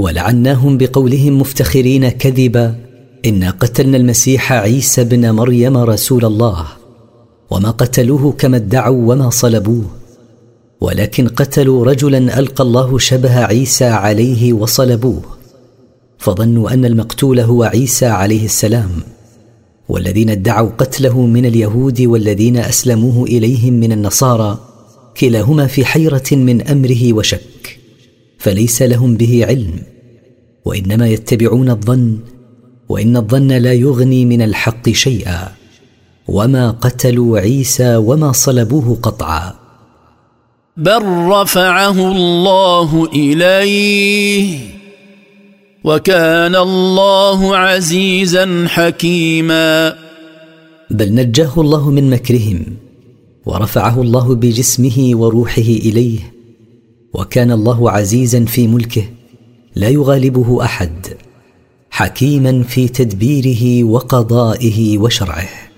ولعناهم بقولهم مفتخرين كذبا: إنا قتلنا المسيح عيسى بن مريم رسول الله، وما قتلوه كما ادعوا وما صلبوه، ولكن قتلوا رجلا ألقى الله شبه عيسى عليه وصلبوه، فظنوا أن المقتول هو عيسى عليه السلام. والذين ادعوا قتله من اليهود والذين أسلموه إليهم من النصارى كلاهما في حيرة من أمره وشك، فليس لهم به علم، وإنما يتبعون الظن، وإن الظن لا يغني من الحق شيئا. وما قتلوا عيسى وما صلبوه قطعا، بل رفعه الله إليه وكان الله عزيزا حكيما. بل نجاه الله من مكرهم ورفعه الله بجسمه وروحه إليه، وكان الله عزيزا في ملكه لا يغالبه أحد، حكيما في تدبيره وقضائه وشرعه.